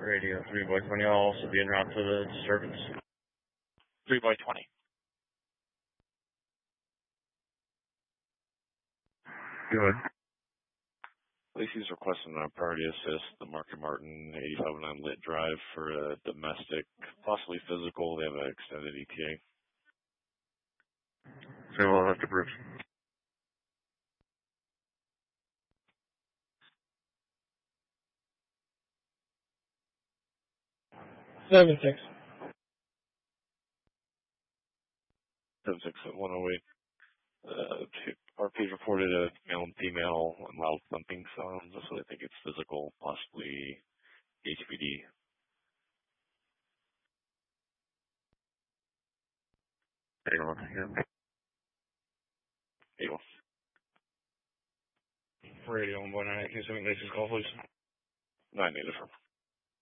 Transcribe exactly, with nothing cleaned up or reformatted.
Radio three by twenty, I'll also be en route to the disturbance. three by twenty. Go ahead. Lacey's requesting a priority assist, the Market Martin eighty-five oh nine Lit Drive for a domestic, possibly physical. They have an extended E T A. So we'll have to prove. Seven six. seven six at one oh eight. Uh, R P reported a male and female and loud thumping sounds, so I think it's physical, possibly H P D. Anyone? Yeah. Able. Radio one by nine, can you send me Lacey's call, please? nine eight affirm.